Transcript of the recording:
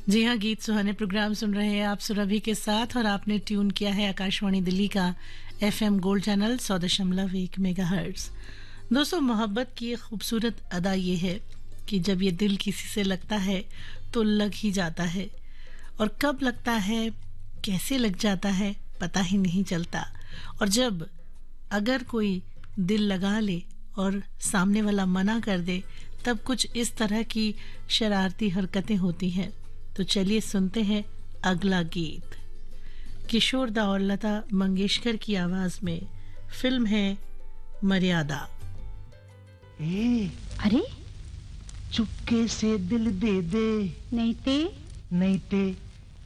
जी हाँ, गीत सुहाने प्रोग्राम सुन रहे हैं आप सुरभि के साथ और आपने ट्यून किया है आकाशवाणी दिल्ली का एफएम गोल्ड चैनल 100.1 मेगाहर्ट्ज। दोस्तों, मोहब्बत की एक खूबसूरत अदा ये है कि जब ये दिल किसी से लगता है तो लग ही जाता है, और कब लगता है, कैसे लग जाता है, पता ही नहीं चलता। और जब अगर कोई दिल लगा ले और सामने वाला मना कर दे, तब कुछ इस तरह की शरारती हरकतें होती हैं। तो चलिए सुनते हैं अगला गीत। किशोर दा और लता मंगेशकर की आवाज में, फिल्म है मर्यादा। अरे चुपके से दिल दे दे, नहीं ते नहीं ते